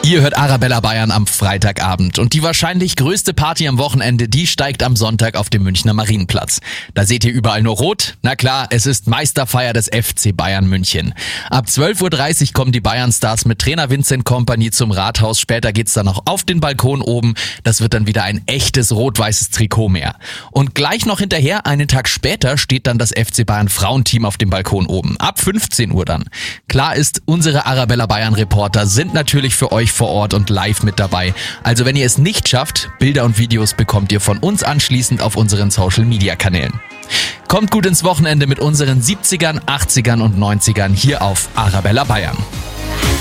Ihr hört Arabella Bayern am Freitagabend und die wahrscheinlich größte Party am Wochenende, die steigt am Sonntag auf dem Münchner Marienplatz. Da seht ihr überall nur rot. Na klar, es ist Meisterfeier des FC Bayern München. Ab 12.30 Uhr kommen die Bayern-Stars mit Trainer Vincent Kompany zum Rathaus. Später geht's dann noch auf den Balkon oben. Das wird dann wieder ein echtes rot-weißes Trikot mehr. Und gleich noch hinterher, einen Tag später, steht dann das FC Bayern Frauenteam auf dem Balkon oben. Ab 15 Uhr dann. Klar ist, unsere Arabella Bayern Reporter sind natürlich für euch vor Ort und live mit dabei. Also wenn ihr es nicht schafft, Bilder und Videos bekommt ihr von uns anschließend auf unseren Social-Media-Kanälen. Kommt gut ins Wochenende mit unseren 70ern, 80ern und 90ern hier auf Arabella Bayern.